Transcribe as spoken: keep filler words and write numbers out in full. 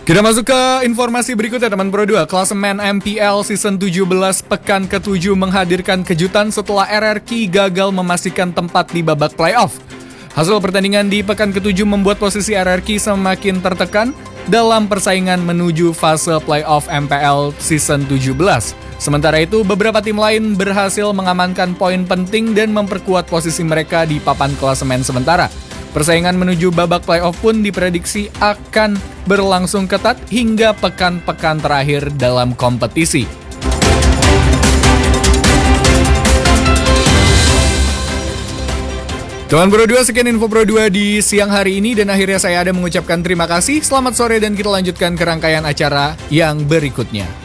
Kita masuk ke informasi berikutnya teman Pro dua. Klasemen M P L Season tujuh belas pekan ketujuh menghadirkan kejutan setelah R R Q gagal memastikan tempat di babak playoff. Hasil pertandingan di pekan ketujuh membuat posisi R R Q semakin tertekan dalam persaingan menuju fase playoff M P L Season tujuh belas. Sementara itu, beberapa tim lain berhasil mengamankan poin penting dan memperkuat posisi mereka di papan klasemen sementara. Persaingan menuju babak playoff pun diprediksi akan berlangsung ketat hingga pekan-pekan terakhir dalam kompetisi. Teman Pro dua, sekian info Pro dua di siang hari ini dan akhirnya saya ada mengucapkan terima kasih. Selamat sore dan kita lanjutkan ke rangkaian acara yang berikutnya.